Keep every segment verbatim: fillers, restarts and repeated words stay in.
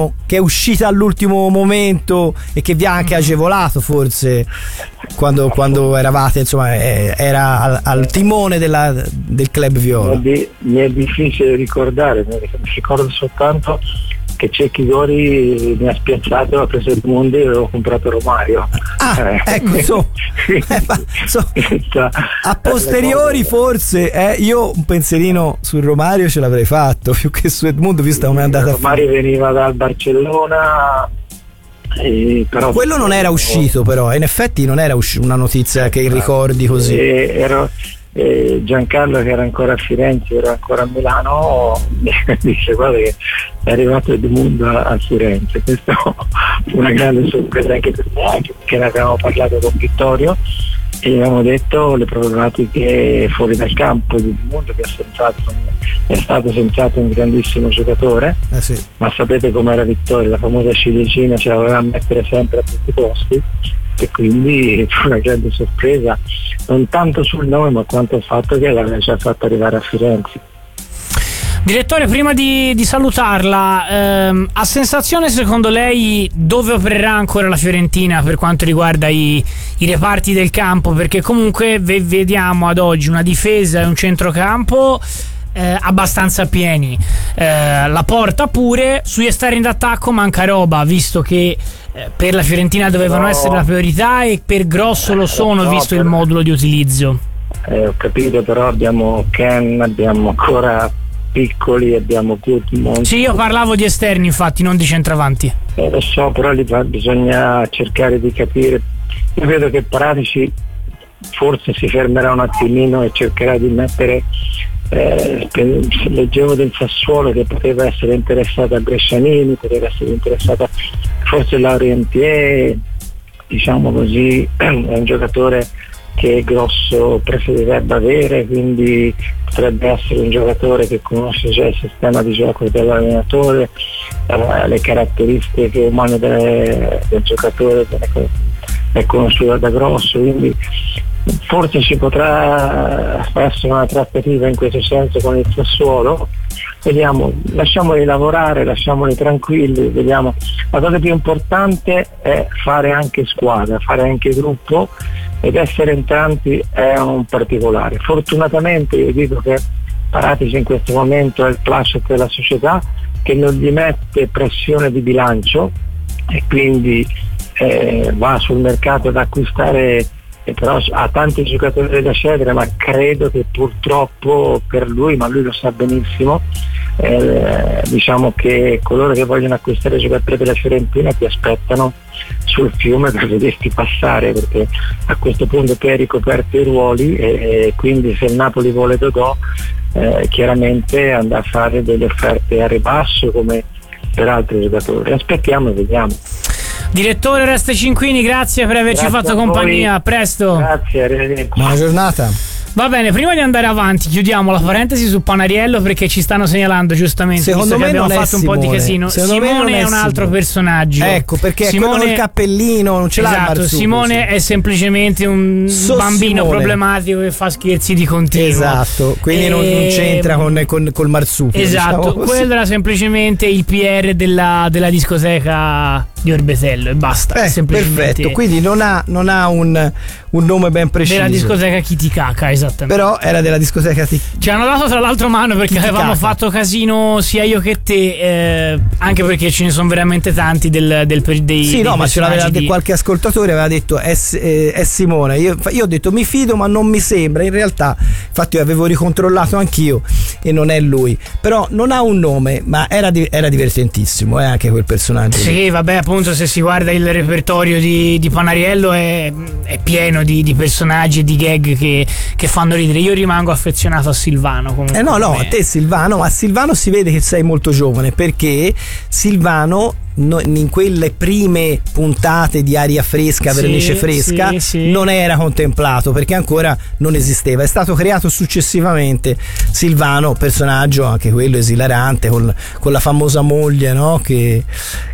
che è uscita all'ultimo momento e che vi ha anche agevolato forse quando, quando eravate, insomma, era al, al timone della, del club viola. Mi è, mi è difficile ricordare, mi ricordo soltanto che Cecchi Gori mi ha spiazzato, ha preso il mondo e avevo comprato Romario. Ah, eh, ecco, so, eh, ma, so, a posteriori forse eh, io un pensierino sul Romario ce l'avrei fatto più che su Edmundo, visto come è andata. Romario a veniva dal Barcellona, eh, però quello non era uscito, però in effetti non era usci- una notizia che ricordi così. Eh, ero, eh, Giancarlo, che era ancora a Firenze, era ancora a Milano, dice guarda che è arrivato Edmundo a, a Firenze. Questa fu una grande sorpresa anche per me, anche perché ne avevamo parlato con Vittorio e abbiamo detto le problematiche fuori dal campo di Edmundo, che è, senz'altro, è stato senz'altro un grandissimo giocatore, eh sì. Ma sapete com'era Vittorio, la famosa ciliegina ce la voleva mettere sempre a tutti i posti, e quindi fu una grande sorpresa, non tanto sul nome ma quanto il fatto che l'aveva già fatto arrivare a Firenze. Direttore, prima di, di salutarla, ehm, ha sensazione secondo lei dove opererà ancora la Fiorentina per quanto riguarda i, i reparti del campo? Perché comunque ve, vediamo ad oggi una difesa e un centrocampo eh, abbastanza pieni, eh, la porta pure, sugli esterni d'attacco manca roba, visto che eh, per la Fiorentina dovevano no. essere la priorità e per grosso lo sono, no, visto per... il modulo di utilizzo. Eh, ho capito, però abbiamo Ken, abbiamo ancora piccoli, abbiamo Gutmont. Sì, io parlavo di esterni, infatti, non di centravanti. Eh, lo so, però li fa, bisogna cercare di capire. Io vedo che Paratici forse si fermerà un attimino e cercherà di mettere, eh, leggevo del Sassuolo che poteva essere interessata a Brescianini, poteva essere interessata forse Laurentier, diciamo così, è un giocatore che Grosso preferirebbe avere, quindi potrebbe essere un giocatore che conosce già il sistema di gioco dell'allenatore, eh, le caratteristiche umane del, del giocatore è conosciuta da Grosso, quindi forse ci potrà essere una trattativa in questo senso con il Sassuolo. Vediamo, lasciamoli lavorare, lasciamoli tranquilli, vediamo. La cosa più importante è fare anche squadra, fare anche gruppo, ed essere entranti è un particolare. Fortunatamente io dico che Paratici in questo momento è il plus della società, che non gli mette pressione di bilancio e quindi eh, va sul mercato ad acquistare, e però ha tanti giocatori da cedere, ma credo che purtroppo per lui, ma lui lo sa benissimo, eh, diciamo che coloro che vogliono acquistare giocatori della Fiorentina ti aspettano sul fiume per vederti passare, perché a questo punto tu hai ricoperto i ruoli e, e quindi se il Napoli vuole Dodò, eh, chiaramente andrà a fare delle offerte a ribasso come per altri giocatori. Aspettiamo e vediamo. Direttore Oreste Cinquini, grazie per averci grazie fatto compagnia, a presto. Grazie, arrivederci. Buona giornata. Va bene, prima di andare avanti chiudiamo la parentesi su Panariello, perché ci stanno segnalando giustamente, secondo me che abbiamo fatto un po' di casino. Secondo Simone me è, è un altro Simone. personaggio. Ecco, perché Simone, è quello col cappellino, non ce l'ha il esatto, Marzucco, Simone sì. è semplicemente un So bambino Simone. problematico che fa scherzi di continuo. Esatto, quindi e... non, non c'entra con, con col Marzucco. Esatto, diciamo quello era semplicemente il P R della, della discoteca di Orbetello e basta. Eh, perfetto, quindi non ha, non ha un, un nome ben preciso. Della discoteca Chiticaca, esattamente. Però era della discoteca T- ci hanno dato tra l'altro mano perché Chiticaca. Avevamo fatto casino sia io che te, eh, anche perché ce ne sono veramente tanti del, del, dei sì dei no ma ce l'aveva di... qualche ascoltatore aveva detto è, è, è Simone, io, io ho detto mi fido ma non mi sembra, in realtà infatti io avevo ricontrollato anch'io e non è lui, però non ha un nome, ma era, di, era divertentissimo eh, anche quel personaggio sì lì. Vabbè, appunto, se si guarda il repertorio di, di Panariello è, è pieno di, di personaggi e di gag che, che fanno ridere. Io rimango affezionato a Silvano comunque. Eh no no a te Silvano, ma a Silvano si vede che sei molto giovane, perché Silvano in quelle prime puntate di Aria Fresca, sì, Vernice Fresca sì, sì. non era contemplato perché ancora non esisteva, è stato creato successivamente. Silvano, personaggio anche quello esilarante, con, con la famosa moglie, no? che,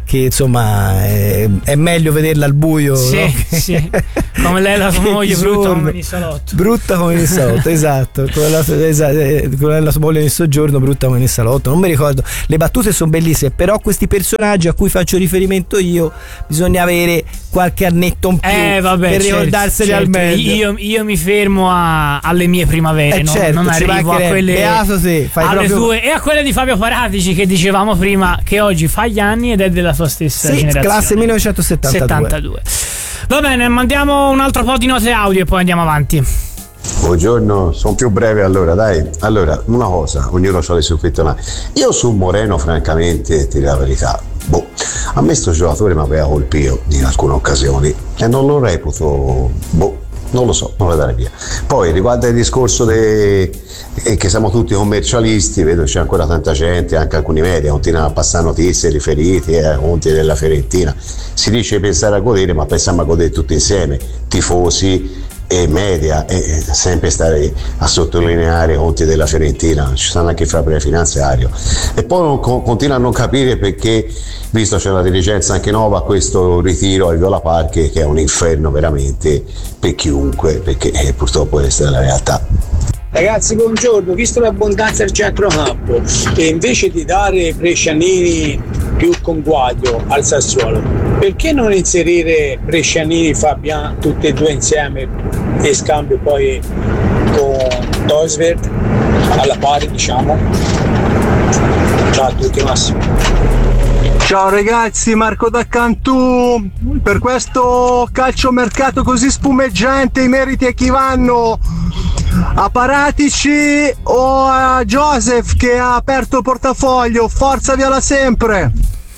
che insomma è, è meglio vederla al buio, sì, no? Sì. Come lei la sua moglie brutta come in salotto, brutta come in salotto, esatto, come la, esatto, come la sua moglie in soggiorno, brutta come in salotto, non mi ricordo, le battute sono bellissime, però questi personaggi a cui faccio riferimento io bisogna avere qualche annetto in più eh, vabbè, per certo, ricordarseli certo. al meglio. Io, io mi fermo a, alle mie primavere, eh, non, certo, non arrivo a quelle, beato te, fai alle proprio... tue, e a quelle di Fabio Paratici che dicevamo prima, che oggi fa gli anni ed è della sua stessa sì, generazione, classe millenovecentosettantadue. settantadue. Va bene, mandiamo un altro po' di note audio e poi andiamo avanti. Buongiorno, sono più breve allora, dai. Allora, una cosa, ognuno ha le sue pettonate. Io su Moreno, francamente, ti dico la verità, boh, a me sto giocatore mi aveva colpito in alcune occasioni e non lo reputo, boh, non lo so, non lo dare via. Poi riguardo il discorso de, eh, che siamo tutti commercialisti, vedo che c'è ancora tanta gente, anche alcuni media continuano a passare notizie riferite ai eh, conti della Fiorentina. Si dice di pensare a godere, ma pensiamo a godere tutti insieme, tifosi e media, e sempre stare a sottolineare i conti della Fiorentina, ci stanno anche il fabbri finanziario, e poi non, continuo a non capire perché, visto c'è la dirigenza anche nuova, questo ritiro al Viola Park che è un inferno veramente per chiunque, perché eh, purtroppo questa è la realtà. Ragazzi, buongiorno, visto l'abbondanza del centrocampo e invece di dare Brescianini più conguaglio al Sassuolo, perché non inserire Brescianini e Fabian tutti e due insieme e scambio poi con Torsveld alla pari, diciamo? Ciao a tutti, Massimo. Ciao ragazzi, Marco da Cantù. Per questo calciomercato così spumeggiante i meriti a chi vanno? A Paratici o a Joseph che ha aperto il portafoglio? Forza Viola sempre!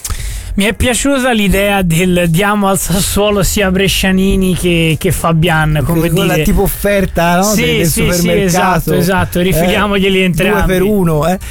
Mi è piaciuta l'idea del diamo al Sassuolo sia Brescianini che, che Fabian, come quella dire, tipo offerta, no? Sì, del sì, supermercato, sì, esatto, esatto, rifiliamoglieli eh, entrambi. Due per uno, eh.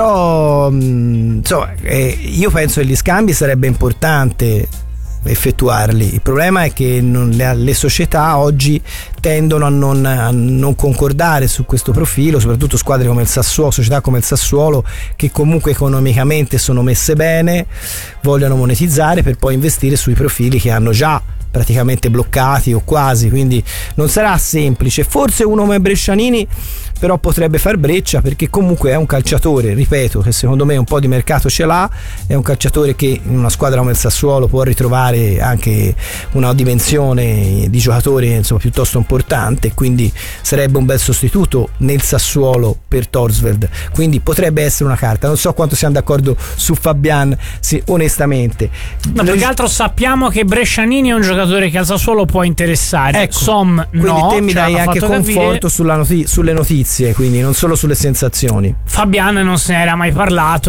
Però mh, insomma, eh, io penso che gli scambi sarebbe importante effettuarli. Il problema è che non, le, le società oggi tendono a non, a non concordare su questo profilo, soprattutto squadre come il Sassuolo, società come il Sassuolo, che comunque economicamente sono messe bene, vogliono monetizzare per poi investire sui profili che hanno già praticamente bloccati o quasi, quindi non sarà semplice. Forse uno come Brescianini però potrebbe far breccia, perché comunque è un calciatore, ripeto, che secondo me un po' di mercato ce l'ha, è un calciatore che in una squadra come il Sassuolo può ritrovare anche una dimensione di giocatore insomma piuttosto importante, quindi sarebbe un bel sostituto nel Sassuolo per Torsveld, quindi potrebbe essere una carta. Non so quanto siamo d'accordo su Fabian, sì, onestamente. No, più che altro sappiamo che Brescianini è un giocatore che al Sassuolo può interessare, ecco, Som quindi no, te mi dai anche conforto sulla noti- sulle notizie, quindi non solo sulle sensazioni. Fabian non se ne era mai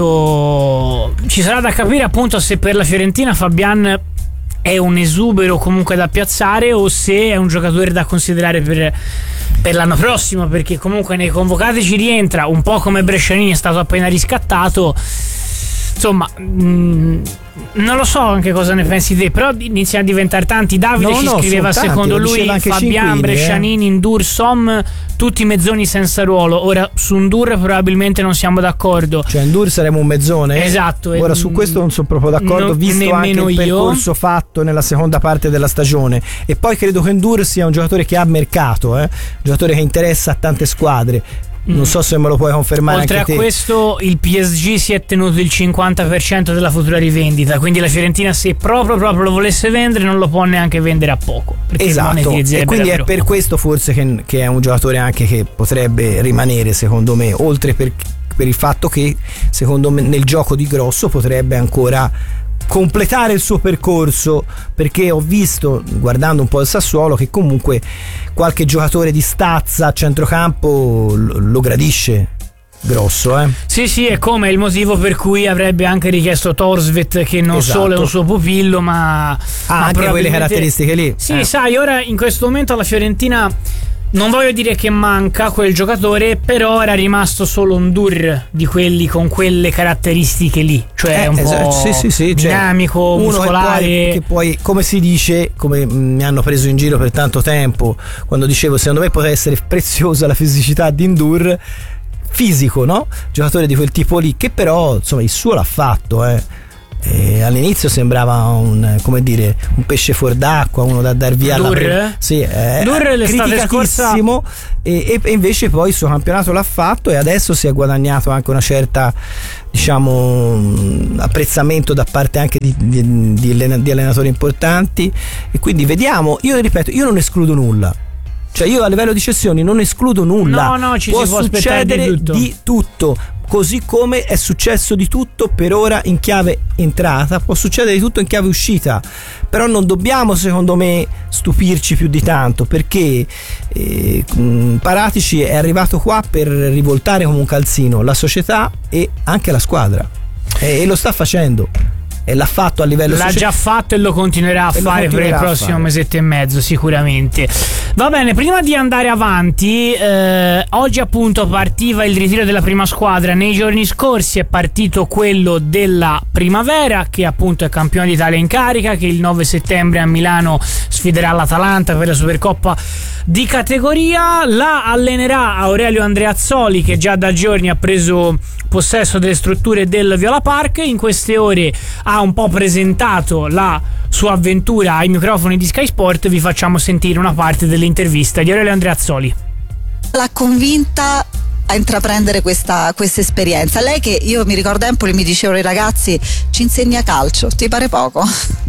parlato, ci sarà da capire appunto se per la Fiorentina Fabian è un esubero comunque da piazzare o se è un giocatore da considerare per, per l'anno prossimo, perché comunque nei convocati ci rientra un po' come Brescianini, è stato appena riscattato, insomma mh, non lo so anche cosa ne pensi te, però inizia a diventare tanti. Davide no, ci no, scriveva tanti, secondo lui Fabian, Brescianini, eh. Ndur, Som, tutti mezzoni senza ruolo. Ora su Ndur probabilmente non siamo d'accordo, cioè Ndur saremo un mezzone, esatto, ora su questo non sono proprio d'accordo, non, visto anche il percorso io. fatto nella seconda parte della stagione, e poi credo che Ndur sia un giocatore che ha mercato, eh? un giocatore che interessa a tante squadre. Non so se me lo puoi confermare. Oltre anche a te. questo il P S G si è tenuto il cinquanta per cento della futura rivendita, quindi la Fiorentina se proprio proprio lo volesse vendere non lo può neanche vendere a poco, esatto, e quindi è per questo forse che, che è un giocatore anche che potrebbe rimanere secondo me, oltre per, per il fatto che secondo me nel gioco di grosso potrebbe ancora completare il suo percorso, perché ho visto, guardando un po' il Sassuolo, che comunque qualche giocatore di stazza a centrocampo lo, lo gradisce grosso, eh? Sì, sì, è come il motivo per cui avrebbe anche richiesto Torsveld, che non esatto. solo è un suo pupillo, ma, ah, ma anche quelle caratteristiche lì. Sì, eh. sai, ora in questo momento la Fiorentina, non voglio dire che manca quel giocatore, però era rimasto solo un Ndur di quelli con quelle caratteristiche lì, cioè eh, un esatto, po' sì, sì, sì, dinamico, cioè, muscolare, che poi, che poi come si dice, come mi hanno preso in giro per tanto tempo quando dicevo secondo me poteva essere preziosa la fisicità di Ndur, fisico, no? Giocatore di quel tipo lì, che però insomma il suo l'ha fatto, eh E all'inizio sembrava un, come dire, un pesce fuor d'acqua, uno da dar via alla pre- sì, eh, Dur l'estate scorsa e, e invece poi il suo campionato l'ha fatto e adesso si è guadagnato anche una certa, diciamo, apprezzamento da parte anche di, di, di allenatori importanti, e quindi vediamo. Io ripeto, io non escludo nulla. Cioè io a livello di cessioni non escludo nulla. No, no, ci può si può succedere di tutto. di tutto. Così come è successo di tutto per ora in chiave entrata, può succedere di tutto in chiave uscita, però non dobbiamo, secondo me, stupirci più di tanto, perché eh, Paratici è arrivato qua per rivoltare come un calzino la società e anche la squadra, e, e lo sta facendo. E l'ha fatto a livello l'ha sociale. già fatto e lo continuerà a e fare continuerà per il prossimo mesetto e mezzo sicuramente. Va bene, prima di andare avanti, eh, oggi appunto partiva il ritiro della prima squadra. Nei giorni scorsi è partito quello della Primavera, che appunto è campione d'Italia in carica, che il nove settembre a Milano sfiderà l'Atalanta per la Supercoppa di categoria. La allenerà Aurelio Andreazzoli, che già da giorni ha preso possesso delle strutture del Viola Park. In queste ore ha un po' presentato la sua avventura ai microfoni di Sky Sport. Vi facciamo sentire una parte dell'intervista di Aurelio Andreazzoli. L'ha convinta a intraprendere questa, questa esperienza. Lei, che io mi ricordo Empoli mi dicevano i ragazzi, ci insegna calcio, ti pare poco?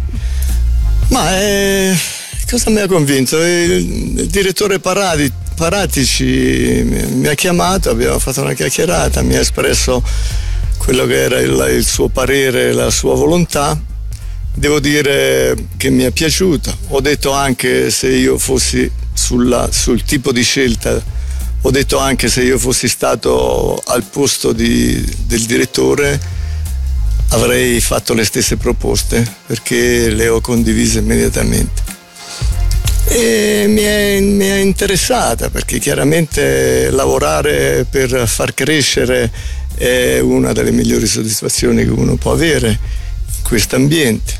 Ma eh, cosa mi ha convinto? Il, il direttore Parati, Paratici mi ha chiamato, abbiamo fatto una chiacchierata, mi ha espresso quello che era il, il suo parere, la sua volontà. Devo dire che mi è piaciuta. Ho detto anche, se io fossi sulla, sul tipo di scelta, ho detto anche se io fossi stato al posto di, del direttore avrei fatto le stesse proposte, perché le ho condivise immediatamente. E mi è, mi è interessata, perché chiaramente lavorare per far crescere è una delle migliori soddisfazioni che uno può avere in questo ambiente.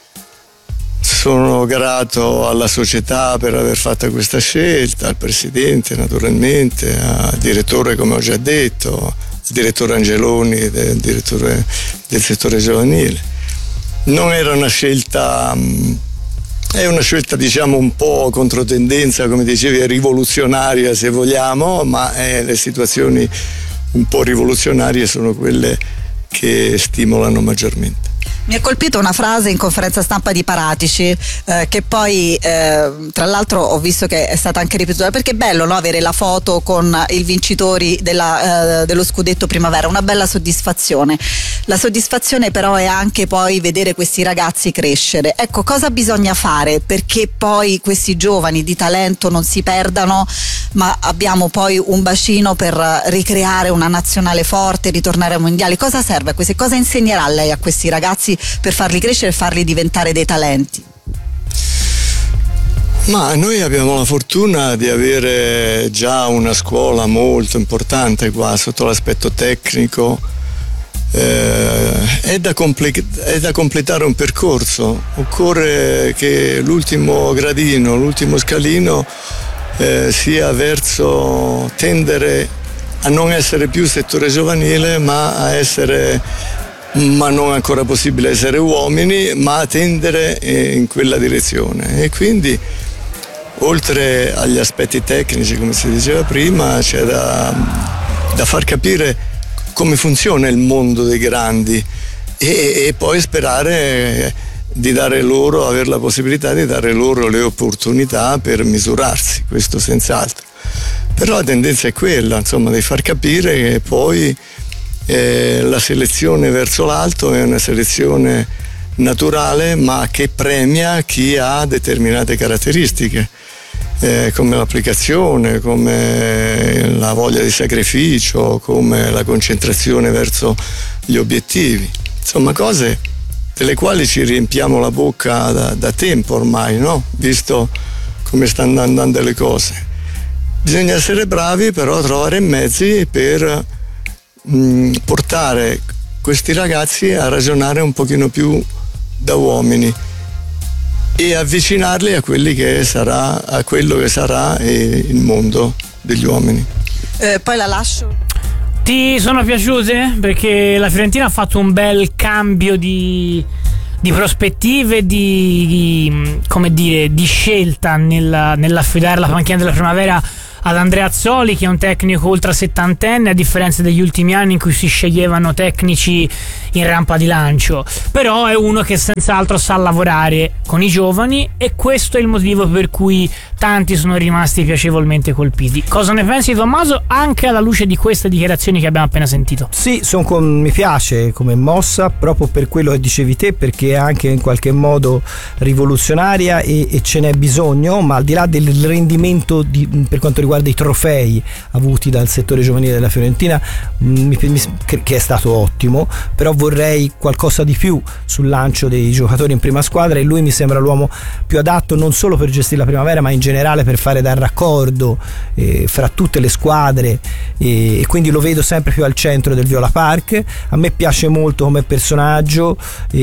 Sono grato alla società per aver fatto questa scelta, al presidente naturalmente, al direttore, come ho già detto, al direttore Angeloni, del direttore del settore giovanile. Non era una scelta, è una scelta diciamo un po' controtendenza, come dicevi, rivoluzionaria se vogliamo, ma eh, le situazioni un po' rivoluzionarie sono quelle che stimolano maggiormente. Mi ha colpito una frase in conferenza stampa di Paratici, eh, che poi eh, tra l'altro ho visto che è stata anche ripetuta, perché è bello, no, avere la foto con i vincitori della, eh, dello scudetto Primavera, una bella soddisfazione. La soddisfazione però è anche poi vedere questi ragazzi crescere. Ecco, cosa bisogna fare perché poi questi giovani di talento non si perdano, ma abbiamo poi un bacino per ricreare una nazionale forte, ritornare ai mondiali? Cosa serve a questi? Cosa insegnerà lei a questi ragazzi per farli crescere e farli diventare dei talenti? Ma noi abbiamo la fortuna di avere già una scuola molto importante qua sotto l'aspetto tecnico. Eh, è, da comple- è da completare un percorso. Occorre che l'ultimo gradino, l'ultimo scalino eh, sia verso tendere a non essere più settore giovanile, ma a essere, ma non ancora possibile essere uomini, ma a tendere in quella direzione. E quindi, oltre agli aspetti tecnici, come si diceva prima, c'è da, da far capire come funziona il mondo dei grandi e, e poi sperare di dare loro, avere la possibilità di dare loro le opportunità per misurarsi, questo senz'altro. Però la tendenza è quella, insomma, di far capire che poi eh, la selezione verso l'alto è una selezione naturale, ma che premia chi ha determinate caratteristiche, eh, come l'applicazione, come la voglia di sacrificio, come la concentrazione verso gli obiettivi. Insomma, cose delle quali ci riempiamo la bocca da, da tempo ormai, no? Visto come stanno andando le cose. Bisogna essere bravi però a trovare mezzi per mh, portare questi ragazzi a ragionare un pochino più da uomini e avvicinarli a quelli che sarà, a quello che sarà eh, il mondo degli uomini. Eh, poi la lascio. Ti sono piaciute? Perché la Fiorentina ha fatto un bel cambio di, di prospettive, di, di come dire, di scelta nella, nell'affidare la panchina della Primavera ad Andrea Azzoli, che è un tecnico ultra settantenne, a differenza degli ultimi anni in cui si sceglievano tecnici in rampa di lancio. Però è uno che senz'altro sa lavorare con i giovani, e questo è il motivo per cui tanti sono rimasti piacevolmente colpiti. Cosa ne pensi, Tommaso, anche alla luce di queste dichiarazioni che abbiamo appena sentito? Sì, son con, mi piace come mossa, proprio per quello che dicevi te, perché è anche in qualche modo rivoluzionaria e, e ce n'è bisogno, ma al di là del rendimento di, per quanto riguarda i trofei avuti dal settore giovanile della Fiorentina, mi, mi, che è stato ottimo, però vorrei qualcosa di più sul lancio dei giocatori in prima squadra, e lui mi sembra l'uomo più adatto non solo per gestire la Primavera, ma in generale per fare da raccordo eh, fra tutte le squadre, e, e quindi lo vedo sempre più al centro del Viola Park. A me piace molto come personaggio,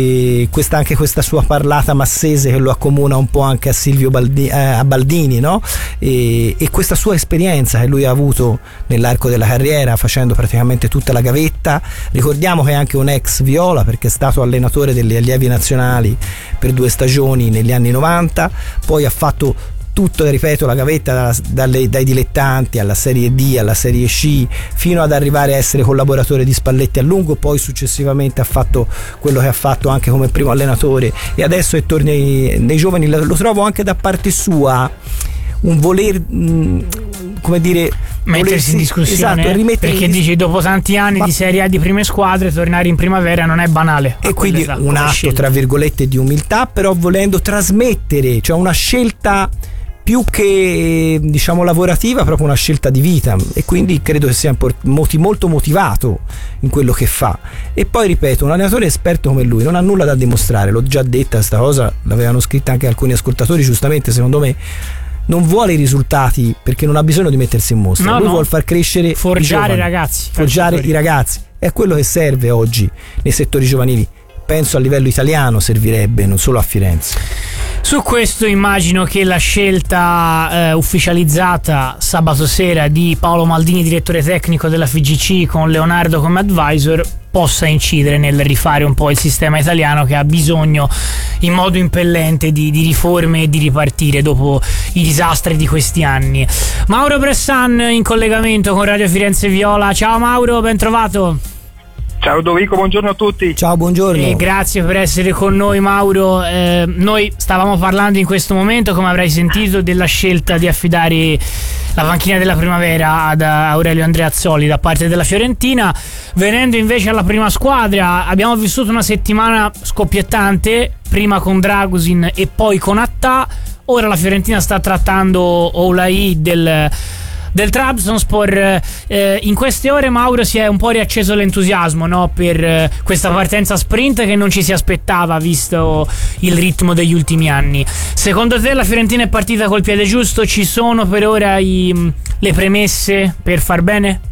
e questa, anche questa sua parlata massese che lo accomuna un po' anche a Silvio Baldi, eh, a Baldini, no? E, e questa sua esperienza che lui ha avuto nell'arco della carriera facendo praticamente tutta la gavetta. Ricordiamo che è anche un ex Viola, perché è stato allenatore delle allievi nazionali per due stagioni negli anni novanta, poi ha fatto tutto, ripeto, la gavetta da, dalle, dai dilettanti alla Serie D, alla Serie C, fino ad arrivare a essere collaboratore di Spalletti a lungo. Poi successivamente ha fatto quello che ha fatto anche come primo allenatore, e adesso è torna nei, nei giovani. Lo trovo anche da parte sua un voler, mh, come dire, mettersi in discussione, esatto, perché in dis- dici dopo tanti anni ma, di Serie A di prime squadre tornare in Primavera non è banale, e quindi un atto scelta, tra virgolette, di umiltà, però volendo trasmettere, cioè una scelta più che, diciamo, lavorativa, proprio una scelta di vita, e quindi credo che sia molto motivato in quello che fa. E poi ripeto, un allenatore esperto come lui non ha nulla da dimostrare, l'ho già detta questa cosa, l'avevano scritta anche alcuni ascoltatori giustamente, secondo me non vuole i risultati perché non ha bisogno di mettersi in mostra, no, lui no. vuole far crescere forgiare i ragazzi forgiare i ragazzi, è quello che serve oggi nei settori giovanili. Penso a livello italiano servirebbe, non solo a Firenze. Su questo immagino che la scelta eh, ufficializzata sabato sera di Paolo Maldini, direttore tecnico della F G C, con Leonardo come advisor, possa incidere nel rifare un po' il sistema italiano, che ha bisogno in modo impellente di, di riforme e di ripartire dopo i disastri di questi anni. Mauro Bressan in collegamento con Radio Firenze Viola. Ciao Mauro, ben trovato. Ciao Ludovico, buongiorno a tutti. Ciao, buongiorno. E grazie per essere con noi, Mauro. Eh, noi stavamo parlando in questo momento, come avrai sentito, della scelta di affidare la panchina della Primavera ad Aurelio Andrea Azzoli da parte della Fiorentina. Venendo invece alla prima squadra, abbiamo vissuto una settimana scoppiettante, prima con Dragusin e poi con Attà. Ora la Fiorentina sta trattando Oulai del del Trabzonspor. Eh, in queste ore, Mauro, si è un po' riacceso l'entusiasmo, no? Per eh, questa partenza sprint che non ci si aspettava visto il ritmo degli ultimi anni. Secondo te la Fiorentina è partita col piede giusto? Ci sono per ora i, le premesse per far bene?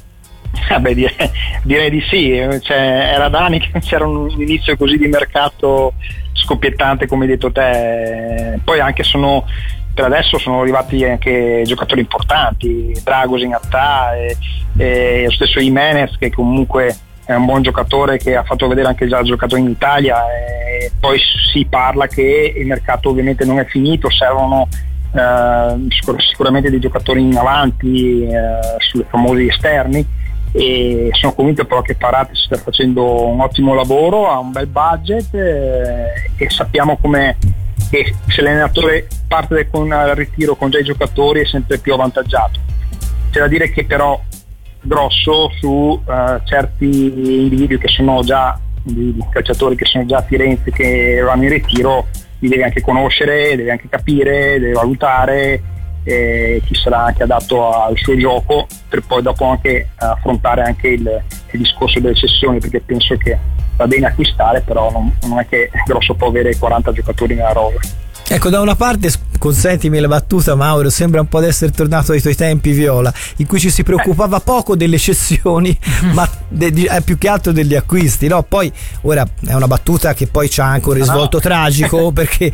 Ah beh, direi, direi di sì, cioè, era da anni che non c'era un inizio così di mercato scoppiettante come hai detto te. Poi anche sono per adesso sono arrivati anche giocatori importanti, Dragusin, Attà e, e lo stesso Jimenez, che comunque è un buon giocatore, che ha fatto vedere anche già giocato in Italia. E poi si parla che il mercato ovviamente non è finito, servono eh, sicur- sicuramente dei giocatori in avanti eh, sui famosi esterni, e sono convinto però che Parati sta facendo un ottimo lavoro, ha un bel budget eh, e sappiamo come che se l'allenatore parte con il ritiro con già i giocatori è sempre più avvantaggiato. C'è da dire che però grosso su uh, certi individui che sono già di calciatori che sono già a Firenze, che vanno in ritiro, li deve anche conoscere, deve anche capire, deve valutare eh, chi sarà anche adatto al suo gioco, per poi dopo anche affrontare anche il, il discorso delle cessioni, perché penso che va bene acquistare, però non, non è che Grosso può avere quaranta giocatori nella rosa. Ecco, da una parte, consentimi la battuta, Mauro, sembra un po' di essere tornato ai tuoi tempi, Viola, in cui ci si preoccupava poco delle cessioni ma de, de, eh, più che altro degli acquisti, no? Poi ora è una battuta che poi c'ha anche un risvolto no. tragico perché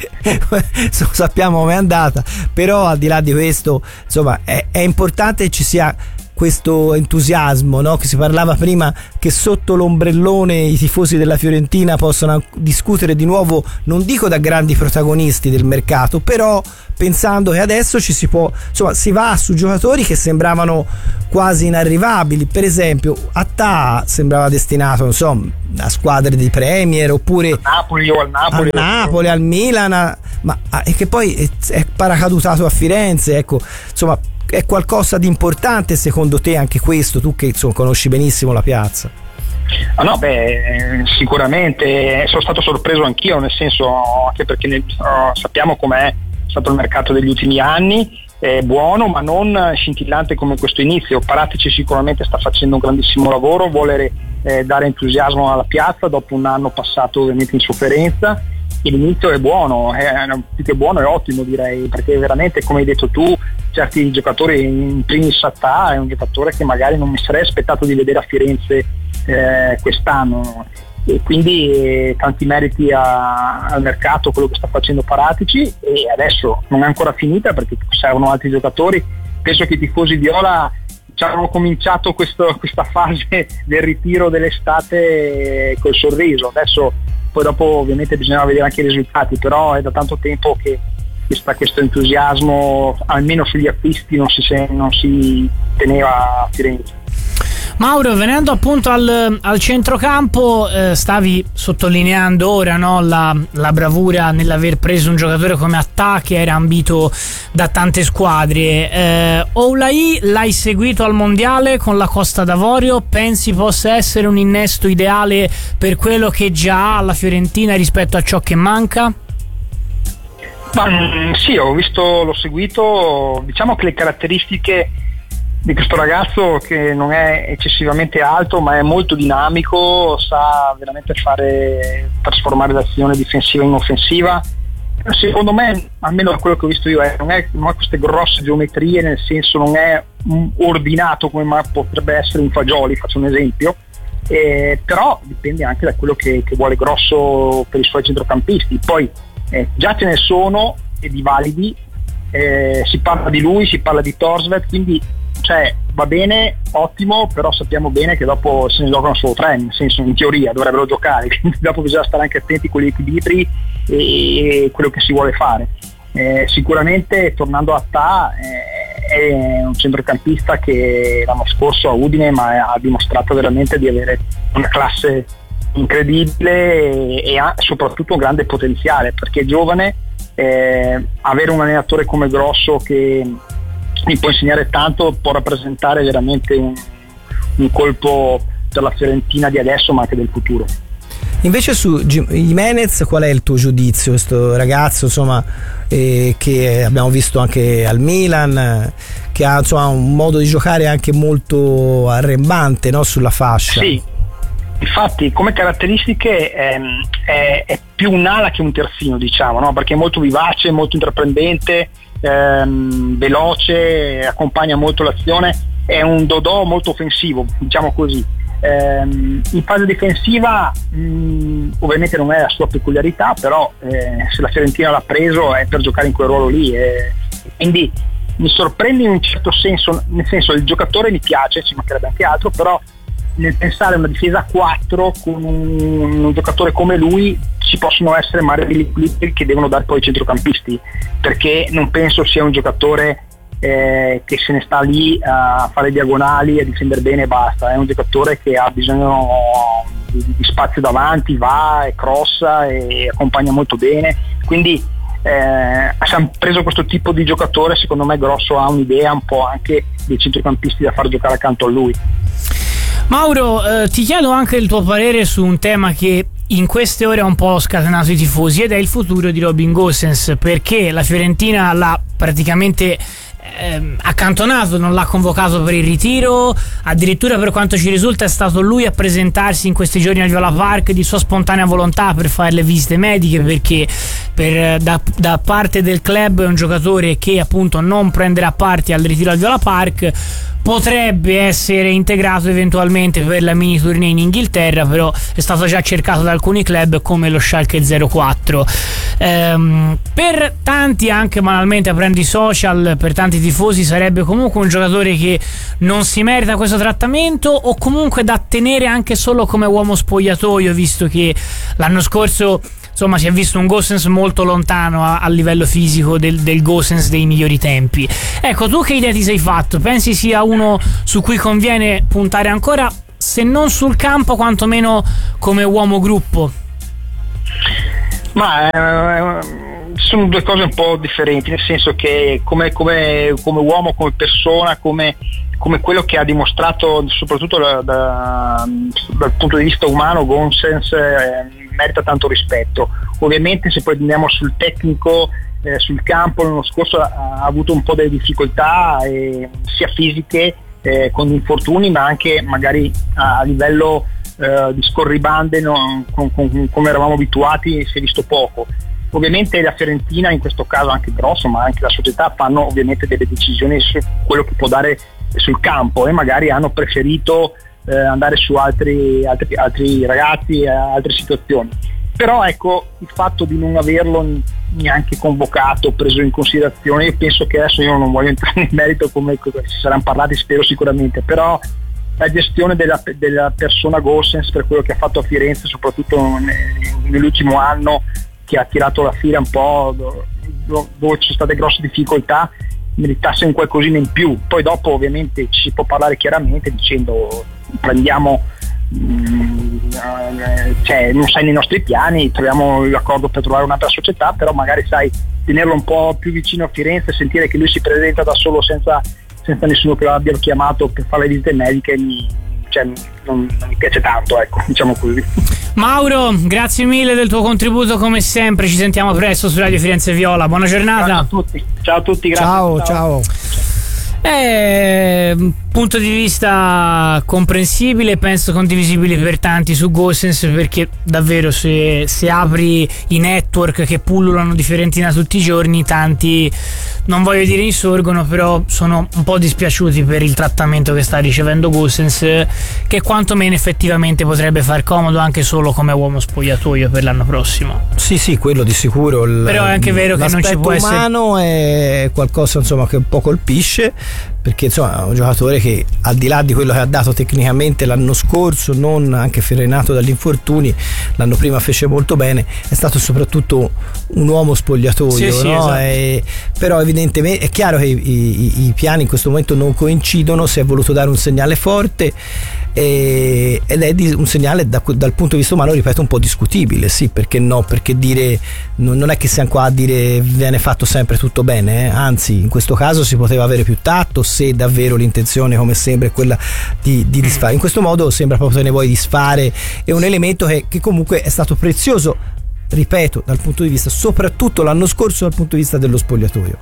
sappiamo come è andata, però al di là di questo, insomma, è, è importante che ci sia questo entusiasmo, no? Che si parlava prima che sotto l'ombrellone i tifosi della Fiorentina possano discutere di nuovo, non dico da grandi protagonisti del mercato, però pensando che adesso ci si può, insomma, si va su giocatori che sembravano quasi inarrivabili. Per esempio Attah sembrava destinato, insomma, a squadre di Premier, oppure Napoli o al Napoli, al Napoli, al Milan, a, ma e che poi è, è paracadutato a Firenze, ecco, insomma, è qualcosa di importante secondo te anche questo, tu che insomma conosci benissimo la piazza? Ah no, beh, sicuramente sono stato sorpreso anch'io, nel senso, anche perché nel, uh, sappiamo com'è stato il mercato degli ultimi anni, è buono ma non scintillante come questo inizio. Paratici sicuramente sta facendo un grandissimo lavoro, vuole eh, dare entusiasmo alla piazza dopo un anno passato ovviamente in sofferenza, e l'inizio è buono, è, più che buono è ottimo direi, perché veramente, come hai detto tu, certi giocatori, in primis Attah è un giocatore che magari non mi sarei aspettato di vedere a Firenze eh, quest'anno, e quindi eh, tanti meriti a, al mercato quello che sta facendo Paratici, e adesso non è ancora finita perché servono altri giocatori. Penso che i tifosi viola ci hanno cominciato questo, questa fase del ritiro dell'estate col sorriso, adesso poi dopo ovviamente bisogna vedere anche i risultati, però è da tanto tempo che, che sta questo entusiasmo, almeno sugli acquisti non si, non si teneva a Firenze. Mauro, venendo appunto al, al centrocampo, eh, stavi sottolineando ora, no, la, la bravura nell'aver preso un giocatore come Attah che era ambito da tante squadre. eh, Oulai l'hai seguito al mondiale con la Costa d'Avorio, pensi possa essere un innesto ideale per quello che già ha la Fiorentina rispetto a ciò che manca? Ma, sì, ho visto, l'ho seguito, diciamo che le caratteristiche di questo ragazzo, che non è eccessivamente alto ma è molto dinamico, sa veramente fare, trasformare l'azione difensiva in offensiva. Secondo me, almeno da quello che ho visto io, è, non, è, non ha queste grosse geometrie, nel senso non è ordinato come potrebbe essere un Fagioli, faccio un esempio, eh, però dipende anche da quello che, che vuole Grosso per i suoi centrocampisti. Poi eh, già ce ne sono e di validi, eh, si parla di lui, si parla di Thorstvedt, quindi cioè va bene, ottimo, però sappiamo bene che dopo se ne giocano solo tre, nel senso, in teoria dovrebbero giocare, quindi dopo bisogna stare anche attenti con gli equilibri e quello che si vuole fare. Eh, sicuramente, tornando a Attah, eh, è un centrocampista che l'anno scorso a Udine ma ha dimostrato veramente di avere una classe incredibile e, e ha soprattutto un grande potenziale, perché è giovane, eh, avere un allenatore come Grosso che mi può insegnare tanto, può rappresentare veramente un, un colpo per la Fiorentina di adesso ma anche del futuro. Invece su Giménez qual è il tuo giudizio? Questo ragazzo, insomma, eh, che abbiamo visto anche al Milan, eh, che ha, insomma, un modo di giocare anche molto arrembante, no? Sulla fascia. Sì, infatti come caratteristiche è, è, è più un'ala che un terzino, diciamo, no? Perché è molto vivace, molto intraprendente, ehm, veloce, accompagna molto l'azione, è un dodò molto offensivo, diciamo così. Ehm, in fase difensiva mh, ovviamente non è la sua peculiarità, però eh, se la Fiorentina l'ha preso è per giocare in quel ruolo lì, eh, quindi mi sorprende in un certo senso, nel senso il giocatore mi piace, ci mancherebbe anche altro, però nel pensare a una difesa a quattro con un, un giocatore come lui ci possono essere magari degli equilibri che devono dare poi i centrocampisti, perché non penso sia un giocatore eh, che se ne sta lì a fare diagonali, a difendere bene e basta. È un giocatore che ha bisogno di, di spazio davanti, va e crossa e accompagna molto bene, quindi eh, se hanno preso questo tipo di giocatore, secondo me Grosso ha un'idea un po' anche dei centrocampisti da far giocare accanto a lui. Mauro, eh, ti chiedo anche il tuo parere su un tema che in queste ore ha un po' scatenato i tifosi, ed è il futuro di Robin Gosens, perché la Fiorentina l'ha praticamente eh, accantonato, non l'ha convocato per il ritiro, addirittura per quanto ci risulta è stato lui a presentarsi in questi giorni al Viola Park di sua spontanea volontà per fare le visite mediche, perché per, da, da parte del club è un giocatore che appunto non prenderà parte al ritiro al Viola Park, potrebbe essere integrato eventualmente per la mini tournée in Inghilterra, però è stato già cercato da alcuni club come lo Schalke zero quattro. ehm, per tanti, anche banalmente aprendo i social, per tanti tifosi sarebbe comunque un giocatore che non si merita questo trattamento, o comunque da tenere anche solo come uomo spogliatoio, visto che l'anno scorso insomma si è visto un Gosens molto lontano a, a livello fisico del, del Gosens dei migliori tempi. Ecco, tu che idea ti sei fatto? Pensi sia uno su cui conviene puntare ancora, se non sul campo quantomeno come uomo gruppo? Ma eh, sono due cose un po' differenti, nel senso che come, come, come uomo, come persona, come, come quello che ha dimostrato soprattutto da, da, dal punto di vista umano, Gosens eh, merita tanto rispetto. Ovviamente se poi andiamo sul tecnico, eh, sul campo, l'anno scorso ha, ha avuto un po' delle difficoltà eh, sia fisiche eh, con infortuni, ma anche magari a, a livello eh, di scorribande, no, con, con, come eravamo abituati, si è visto poco. Ovviamente la Fiorentina, in questo caso anche Grosso, ma anche la società, fanno ovviamente delle decisioni su quello che può dare sul campo, e magari hanno preferito eh, andare su altri, altri, altri ragazzi, eh, altre situazioni. Però ecco, il fatto di non averlo neanche convocato, preso in considerazione, io penso che adesso, io non voglio entrare nel merito come si saranno parlati, spero sicuramente, però la gestione della, della persona Gosens, per quello che ha fatto a Firenze, soprattutto nell'ultimo anno, che ha tirato la fila un po' dove ci sono state grosse difficoltà, meritasse un qualcosina in più. Poi dopo ovviamente ci si può parlare chiaramente dicendo prendiamo mh, cioè non sai nei nostri piani, troviamo l'accordo per trovare un'altra società, però magari sai tenerlo un po' più vicino a Firenze, sentire che lui si presenta da solo senza, senza nessuno che lo abbia chiamato per fare le visite mediche, mi, cioè, non, non mi piace tanto, ecco, diciamo così. Mauro, grazie mille del tuo contributo come sempre, ci sentiamo presto su Radio Firenze Viola, buona giornata. Ciao a tutti, ciao a tutti, grazie. Ciao, ciao. È un punto di vista comprensibile, penso condivisibile per tanti su Gosens, perché davvero se, se apri i network che pullulano di Fiorentina tutti i giorni, tanti, non voglio dire insorgono, però sono un po' dispiaciuti per il trattamento che sta ricevendo Gosens, che quantomeno effettivamente potrebbe far comodo anche solo come uomo spogliatoio per l'anno prossimo. Sì, sì, quello di sicuro. Il, però è anche vero che non ci può essere. L'aspetto umano è qualcosa, insomma, che un po' colpisce, perché insomma è un giocatore che, al di là di quello che ha dato tecnicamente l'anno scorso, non anche frenato dagli infortuni, l'anno prima fece molto bene, è stato soprattutto un uomo spogliatoio, sì, no? Sì, esatto. E, però evidentemente è chiaro che i, i, i piani in questo momento non coincidono, si è voluto dare un segnale forte e, ed è di, un segnale da, dal punto di vista umano, ripeto, un po' discutibile, sì, perché no, perché dire non, non è che siamo qua a dire viene fatto sempre tutto bene, eh? Anzi in questo caso si poteva avere più tatto, se davvero l'intenzione, come sembra, è quella di, di disfare. In questo modo sembra proprio te ne vuoi disfare, è un elemento che, che comunque è stato prezioso, ripeto, dal punto di vista, soprattutto l'anno scorso, dal punto di vista dello spogliatoio,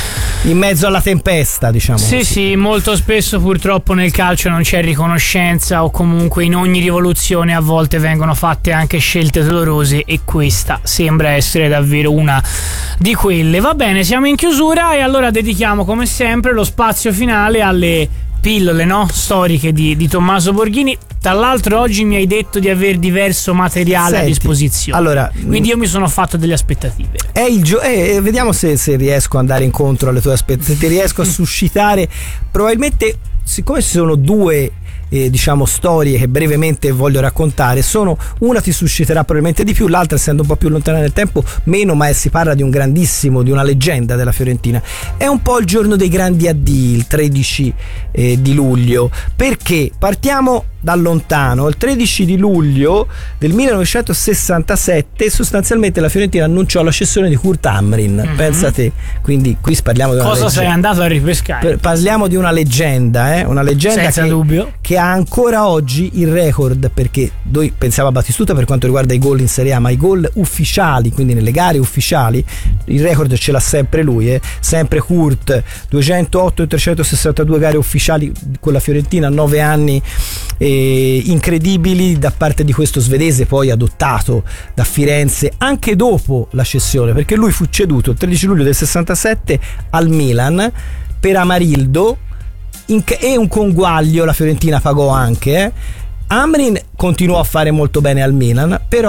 in mezzo alla tempesta, diciamo sì così. Sì, molto spesso purtroppo nel calcio non c'è riconoscenza, o comunque in ogni rivoluzione a volte vengono fatte anche scelte dolorose, e questa sembra essere davvero una di quelle. Va bene, siamo in chiusura e allora dedichiamo come sempre lo spazio finale alle pillole, no? Storiche di, di Tommaso Borghini. Tra l'altro oggi mi hai detto di aver diverso materiale Senti, a disposizione, allora, quindi io mi sono fatto delle aspettative. È il gio- eh, vediamo se, se riesco ad andare incontro alle tue aspettative, se ti riesco a suscitare. Probabilmente, siccome ci sono due Eh, diciamo storie che brevemente voglio raccontare, sono una ti susciterà probabilmente di più, l'altra, essendo un po' più lontana nel tempo, meno, ma si parla di un grandissimo, di una leggenda della Fiorentina. È un po' il giorno dei grandi addii, il tredici eh, di luglio, perché partiamo da lontano. Il tredici di luglio del millenovecentosessantasette sostanzialmente la Fiorentina annunciò la cessione di Kurt Hamrin, mm-hmm. Pensa te, quindi qui parliamo di una cosa leggenda. Sei andato a ripescare? Parliamo di una leggenda, eh? Una leggenda senza che, dubbio, che ha ancora oggi il record, perché noi pensiamo a Battistuta per quanto riguarda i gol in Serie A, ma i gol ufficiali, quindi nelle gare ufficiali, il record ce l'ha sempre lui, eh? Sempre Kurt, duecentootto e trecentosessantadue gare ufficiali con la Fiorentina, nove anni eh, incredibili da parte di questo svedese, poi adottato da Firenze anche dopo la cessione, perché lui fu ceduto il tredici luglio del sessantasette al Milan per Amarildo, in, e un conguaglio la Fiorentina pagò anche, eh. Hamrin continuò a fare molto bene al Milan, però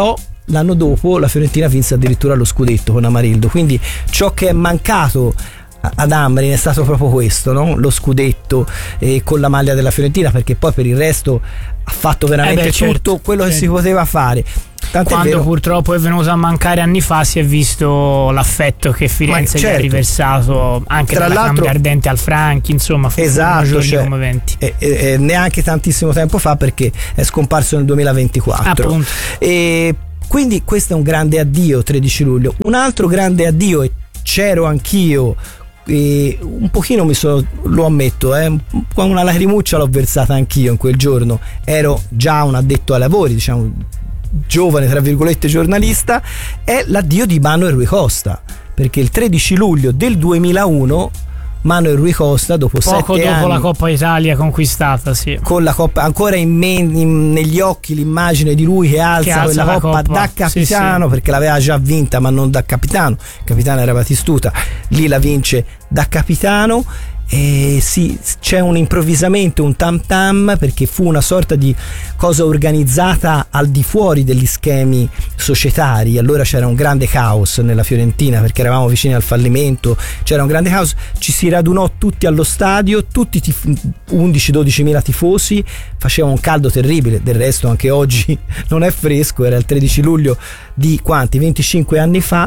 l'anno dopo la Fiorentina vinse addirittura lo scudetto con Amarildo, quindi ciò che è mancato ad Amrin è stato proprio questo, no? Lo scudetto eh, con la maglia della Fiorentina, perché poi per il resto ha fatto veramente eh beh, tutto certo, quello certo. che si poteva fare. Tant'è Quando vero, purtroppo è venuto a mancare anni fa, si è visto l'affetto che Firenze certo. gli ha riversato anche Tra dalla l'altro, Cambia Ardente al Franchi, insomma, fu esatto, giorni cioè, commoventi. e, e, e neanche tantissimo tempo fa, perché è scomparso nel duemilaventiquattro. Appunto. E quindi questo è un grande addio, tredici luglio. Un altro grande addio, e c'ero anch'io, e un pochino mi sono, lo ammetto, eh, una lacrimuccia l'ho versata anch'io in quel giorno. Ero già un addetto ai lavori, diciamo giovane tra virgolette giornalista. È l'addio di Manuel Rui Costa, perché il tredici luglio del duemilauno Manuel Rui Costa, dopo poco sette dopo anni, la Coppa Italia conquistata, sì, con la Coppa ancora in men- in, negli occhi l'immagine di lui che alza, che alza quella la Coppa, Coppa da capitano, sì, sì. perché l'aveva già vinta ma non da capitano, il capitano era Batistuta, lì la vince da capitano. E sì, c'è un improvvisamente un tam tam, perché fu una sorta di cosa organizzata al di fuori degli schemi societari. Allora c'era un grande caos nella Fiorentina, perché eravamo vicini al fallimento, c'era un grande caos, ci si radunò tutti allo stadio, tutti tif- undici dodici mila tifosi, faceva un caldo terribile, del resto anche oggi non è fresco, era il tredici luglio di quanti? venticinque anni fa,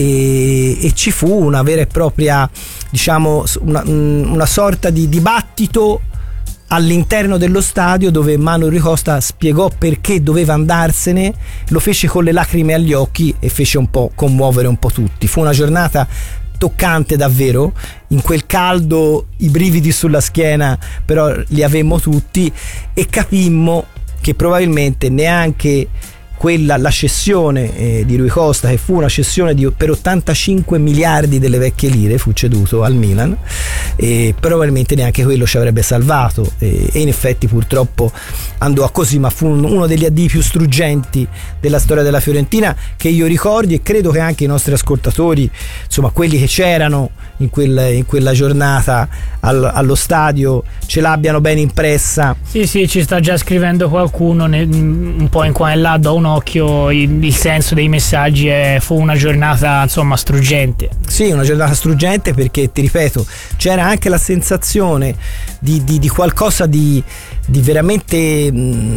e, e ci fu una vera e propria, diciamo, una, una sorta di dibattito all'interno dello stadio, dove Manuel Rui Costa spiegò perché doveva andarsene, lo fece con le lacrime agli occhi e fece un po' commuovere un po' tutti. Fu una giornata toccante davvero, in quel caldo i brividi sulla schiena però li avemmo tutti, e capimmo che probabilmente neanche quella, la cessione eh, di Rui Costa, che fu una cessione di, per ottantacinque miliardi delle vecchie lire, fu ceduto al Milan, e probabilmente neanche quello ci avrebbe salvato, e, e in effetti purtroppo andò a così, ma fu un, uno degli addii più struggenti della storia della Fiorentina che io ricordi, e credo che anche i nostri ascoltatori, insomma quelli che c'erano in, quel, in quella giornata al, allo stadio, ce l'abbiano ben impressa. Sì, sì, ci sta già scrivendo qualcuno, ne, un po' in qua e là, do un occhio, il, il senso dei messaggi è, fu una giornata insomma struggente. Sì, una giornata struggente, perché ti ripeto, c'era anche la sensazione di, di, di qualcosa di, di veramente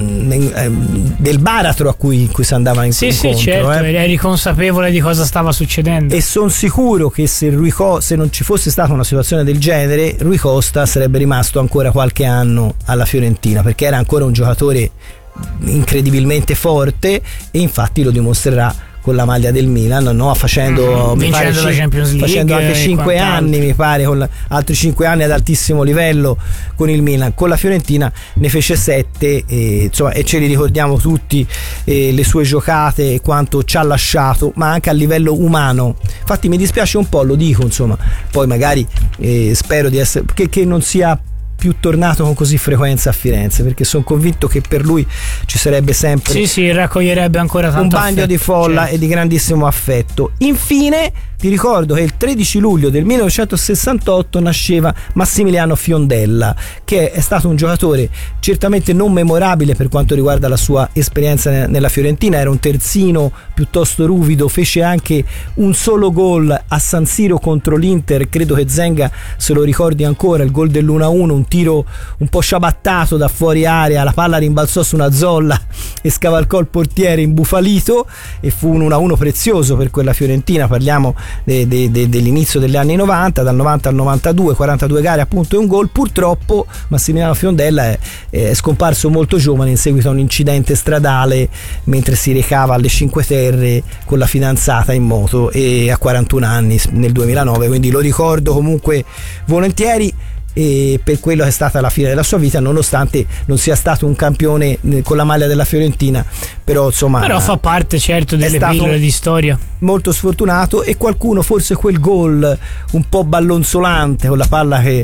mh, del baratro a cui, cui si andava in sì, incontro. Sì, certo, eh. eri consapevole di cosa stava succedendo. E sono sicuro che se, Rui Co- se non ci fosse stata una situazione del genere, Rui Costa sarebbe rimasto ancora qualche anno alla Fiorentina, perché era ancora un giocatore incredibilmente forte, e infatti lo dimostrerà con la maglia del Milan, no? Facendo, mm, mi pare, la Champions League, facendo anche cinque anni, mi pare, con altri cinque anni ad altissimo livello con il Milan. Con la Fiorentina ne fece sette, e, insomma, e ce li ricordiamo tutti, e le sue giocate e quanto ci ha lasciato, ma anche a livello umano. Infatti mi dispiace un po', lo dico, insomma, poi magari eh, spero di essere, che, che non sia più tornato con così frequenza a Firenze, perché sono convinto che per lui ci sarebbe sempre sì sì raccoglierebbe ancora tanto un bagno affetto, di folla, certo, e di grandissimo affetto. Infine ti ricordo che il tredici luglio del millenovecentosessantotto nasceva Massimiliano Fiondella, che è stato un giocatore certamente non memorabile per quanto riguarda la sua esperienza nella Fiorentina. Era un terzino piuttosto ruvido, fece anche un solo gol a San Siro contro l'Inter, credo che Zenga se lo ricordi ancora, il gol dell'uno a uno, un tiro un po' sciabattato da fuori area, la palla rimbalzò su una zolla e scavalcò il portiere imbufalito, e fu un uno a uno prezioso per quella Fiorentina. Parliamo De, de, de, dell'inizio degli anni novanta, dal novanta al novantadue, quarantadue gare appunto e un gol. Purtroppo Massimiliano Fiondella è, è scomparso molto giovane in seguito a un incidente stradale mentre si recava alle Cinque Terre con la fidanzata in moto, e a quarantuno anni nel duemilanove, quindi lo ricordo comunque volentieri, e per quello che è stata la fine della sua vita, nonostante non sia stato un campione con la maglia della Fiorentina, però insomma però fa parte certo delle pillole di storia. Molto sfortunato, e qualcuno forse quel gol un po' ballonzolante con la palla che, che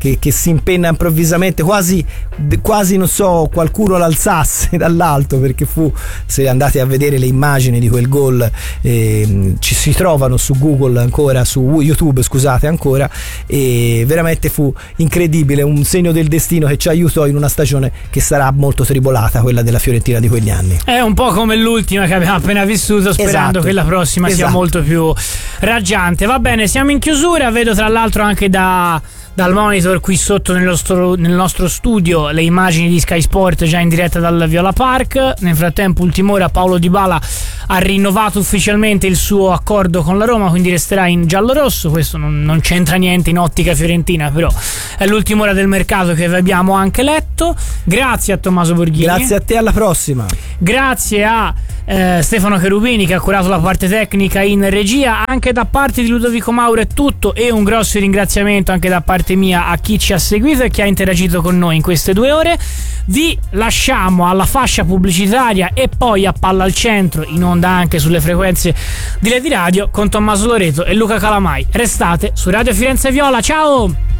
che, che si impenna improvvisamente, quasi, quasi non so, qualcuno l'alzasse dall'alto, perché fu, se andate a vedere le immagini di quel gol, eh, ci si trovano su Google ancora, su YouTube scusate ancora, e veramente fu incredibile, un segno del destino che ci aiutò in una stagione che sarà molto tribolata, quella della Fiorentina di quegli anni. È un po' come l'ultima che abbiamo appena vissuto, sperando esatto, che la prossima esatto. sia molto più raggiante. Va bene, siamo in chiusura, vedo tra l'altro anche da dal monitor qui sotto nel nostro, nel nostro studio le immagini di Sky Sport già in diretta dal Viola Park. Nel frattempo, ultima ora, Paulo Dybala ha rinnovato ufficialmente il suo accordo con la Roma, quindi resterà in giallo-rosso. Questo non, non c'entra niente in ottica fiorentina, però è l'ultima ora del mercato che vi abbiamo anche letto. Grazie a Tommaso Borghini. Grazie a te, alla prossima. Grazie a eh, Stefano Cherubini che ha curato la parte tecnica in regia. Anche da parte di Ludovico Mauro è tutto, e un grosso ringraziamento anche da parte mia a chi ci ha seguito e chi ha interagito con noi in queste due ore. Vi lasciamo alla fascia pubblicitaria e poi a Palla al Centro, in onda anche sulle frequenze di Lady Radio, con Tommaso Loreto e Luca Calamai. Restate su Radio Firenze Viola, ciao!